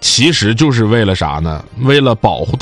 其实就是为了啥呢？为了保护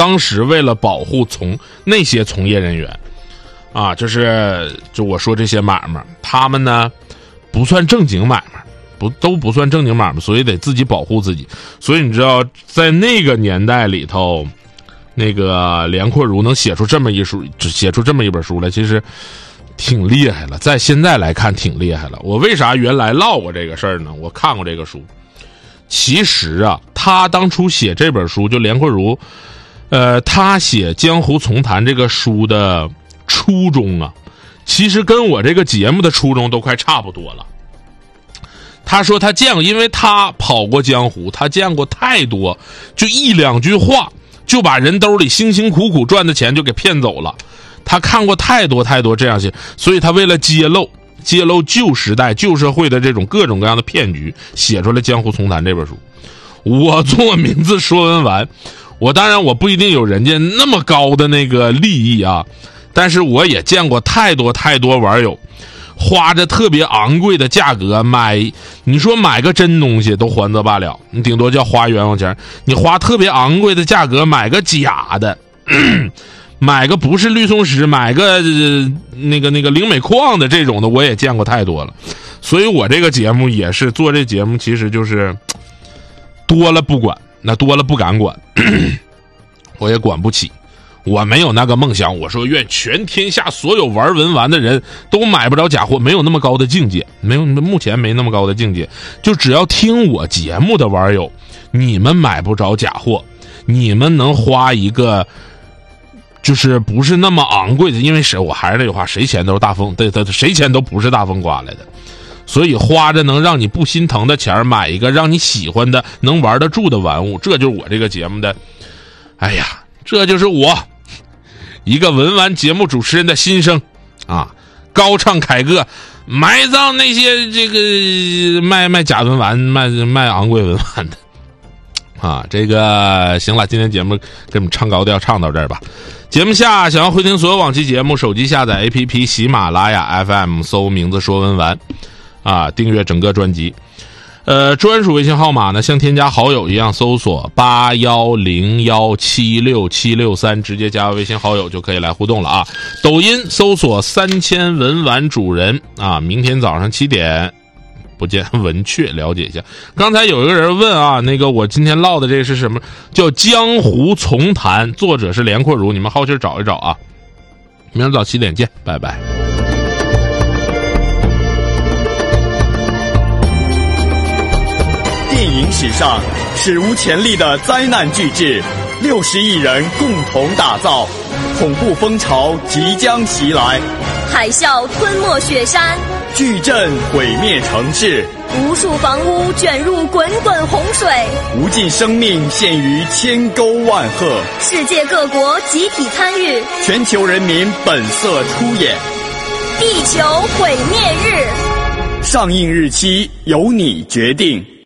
那些从业人员啊，就我说这些买卖，他们呢不算正经买卖，都不算正经买卖，所以得自己保护自己。所以你知道，在那个年代里头，那个连阔如能写出这么一本书来，其实挺厉害了。在现在来看，挺厉害了。我为啥原来唠过这个事儿呢？我看过这个书。其实啊，他当初写这本书，就连阔如，他写《江湖丛谈》这个书的初衷啊，其实跟我这个节目的初衷都快差不多了。他说他见过，因为他跑过江湖，他见过太多，就一两句话就把人兜里辛辛苦苦赚的钱就给骗走了。他看过太多这样些，所以他为了揭露旧时代旧社会的这种各种各样的骗局，写出来《江湖丛谈》这本书。我做名字说文玩，当然我不一定有人家那么高的那个利益啊，但是我也见过太多玩友花着特别昂贵的价格你说买个真东西都还则罢了，你顶多叫花冤枉钱，你花特别昂贵的价格买个假的买个不是绿松石，买个那个灵美矿的这种的，我也见过太多了。所以我这个节目也是做这节目，其实就是多了不管，那多了不敢管我也管不起，我没有那个梦想，我说愿全天下所有玩文玩的人都买不着假货，没有那么高的境界，目前没那么高的境界。就只要听我节目的玩友，你们买不着假货，你们能花一个就是不是那么昂贵的，因为我还是那句话，谁钱都是大风，谁钱都不是大风刮来的，所以花着能让你不心疼的钱买一个让你喜欢的能玩得住的玩物，这就是我这个节目的，哎呀，这就是我一个文玩节目主持人的心声啊！高唱凯歌，埋葬那些这个卖假文玩、卖昂贵文玩的啊！这个行了，今天节目给你们唱高调唱到这儿吧。节目下想要回听所有往期节目，手机下载 APP 喜马拉雅 FM， 搜名字说文玩啊，订阅整个专辑。专属微信号码呢，像添加好友一样，搜索8101767763，直接加微信好友就可以来互动了啊。抖音搜索3000文玩主人啊，明天早上7点不见文雀，了解一下。刚才有一个人问啊，那个我今天唠的这是什么？叫《江湖丛谈》，作者是连阔如，你们好奇找一找啊。明天早7点见，拜拜。 电影史上史无前例的灾难巨制，60亿人共同打造，恐怖风潮即将袭来， 海啸吞没雪山， 巨震毁灭城市， 无数房屋卷入滚滚洪水， 无尽生命陷于千沟万壑， 世界各国集体参与， 全球人民本色出演， 地球毁灭日， 上映日期由你决定。